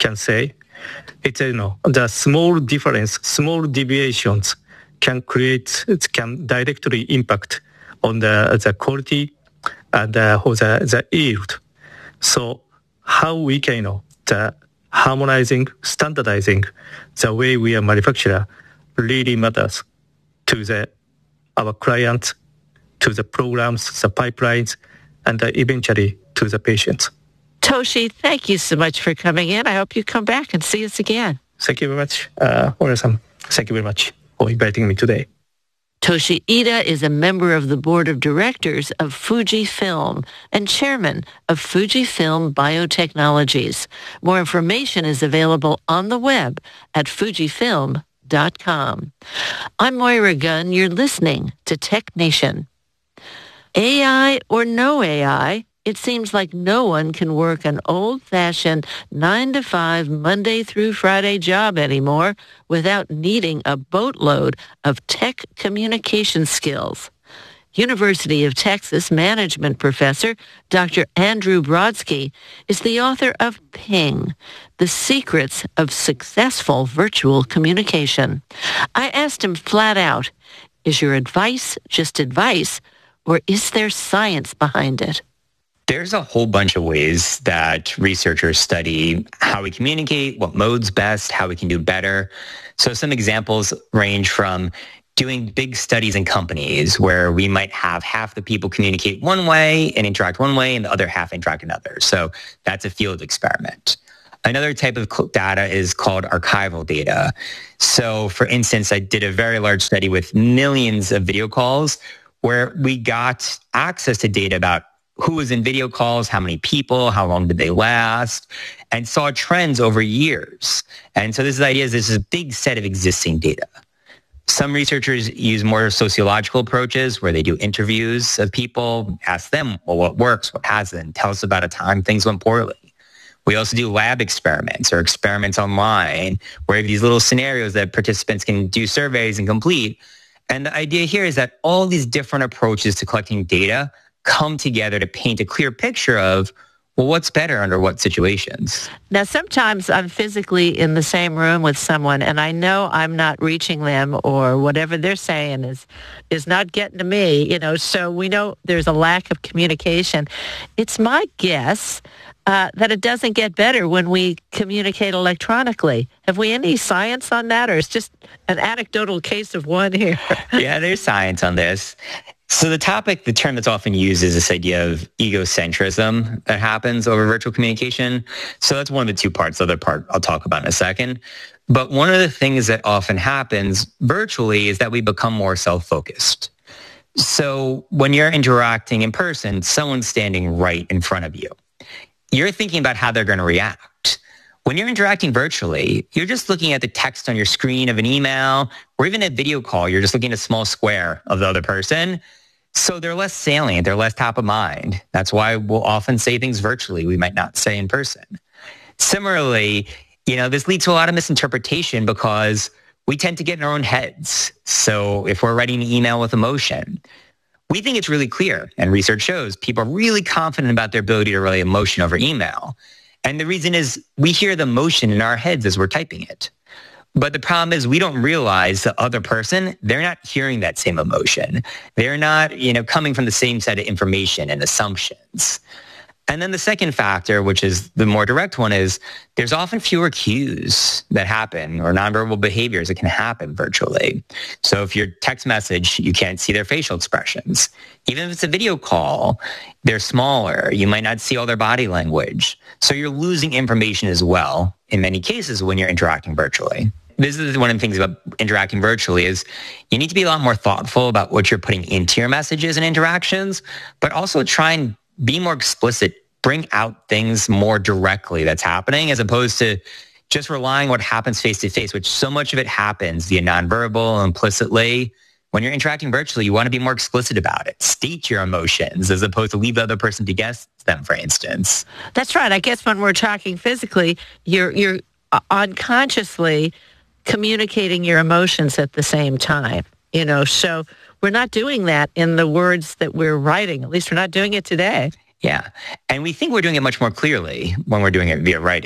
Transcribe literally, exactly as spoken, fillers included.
can say. It's, you know, the small difference, small deviations can create, it can directly impact on the, the quality and the, the, the yield. So how we can, you know, the harmonizing, standardizing the way we are manufacturer really matters to the our clients, to the programs, the pipelines, and uh, eventually to the patients. Toshi, thank you so much for coming in. I hope you come back and see us again. Thank you very much, uh, Ora-san. Thank you very much for inviting me today. Toshi Ida is a member of the board of directors of Fujifilm and chairman of Fujifilm Biotechnologies. More information is available on the web at fujifilm dot com. I'm Moira Gunn. You're listening to Tech Nation. A I or no A I, it seems like no one can work an old-fashioned nine to five Monday through Friday job anymore without needing a boatload of tech communication skills. University of Texas management professor Doctor Andrew Brodsky is the author of Ping, The Secrets of Successful Virtual Communication. I asked him flat out, is your advice just advice, or is there science behind it? There's a whole bunch of ways that researchers study how we communicate, what mode's best, how we can do better. So some examples range from doing big studies in companies where we might have half the people communicate one way and interact one way and the other half interact another. So that's a field experiment. Another type of data is called archival data. So for instance, I did a very large study with millions of video calls where we got access to data about who was in video calls, how many people, how long did they last, and saw trends over years. And so this is the idea is this is a big set of existing data. Some researchers use more sociological approaches where they do interviews of people, ask them, well, what works, what hasn't, tell us about a time things went poorly. We also do lab experiments or experiments online where we have these little scenarios that participants can do surveys and complete. And the idea here is that all these different approaches to collecting data come together to paint a clear picture of, well, what's better under what situations? Now, sometimes I'm physically in the same room with someone, and I know I'm not reaching them, or whatever they're saying is is not getting to me, you know, so we know there's a lack of communication. It's my guess uh, that it doesn't get better when we communicate electronically. Have we any science on that, or it's just an anecdotal case of one here? Yeah, there's science on this. So the topic, the term that's often used is this idea of egocentrism that happens over virtual communication. So that's one of the two parts. The other part I'll talk about in a second. But one of the things that often happens virtually is that we become more self-focused. So when you're interacting in person, someone's standing right in front of you. You're thinking about how they're going to react. When you're interacting virtually, you're just looking at the text on your screen of an email, or even a video call. You're just looking at a small square of the other person. So they're less salient. They're less top of mind. That's why we'll often say things virtually we might not say in person. Similarly, you know, this leads to a lot of misinterpretation because we tend to get in our own heads. So if we're writing an email with emotion, we think it's really clear. And research shows people are really confident about their ability to relay emotion over email. And the reason is we hear the motion in our heads as we're typing it. But the problem is we don't realize the other person, they're not hearing that same emotion. They're not, you know, coming from the same set of information and assumptions. And then the second factor, which is the more direct one, is there's often fewer cues that happen or nonverbal behaviors that can happen virtually. So if your text message, you can't see their facial expressions. Even if it's a video call, they're smaller. You might not see all their body language. So you're losing information as well in many cases when you're interacting virtually. This is one of the things about interacting virtually is you need to be a lot more thoughtful about what you're putting into your messages and interactions, but also try and be more explicit, bring out things more directly that's happening as opposed to just relying on what happens face-to-face, which so much of it happens via nonverbal, implicitly. When you're interacting virtually, you want to be more explicit about it. State your emotions as opposed to leave the other person to guess them, for instance. That's right. I guess when we're talking physically, you're you're unconsciously communicating your emotions at the same time, you know, so we're not doing that in the words that we're writing. At least we're not doing it today. Yeah. And we think we're doing it much more clearly when we're doing it via writing.